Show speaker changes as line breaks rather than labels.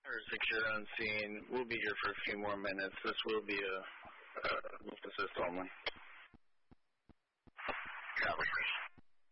Secure on scene. We'll be here for a few more minutes. This will be a assist only.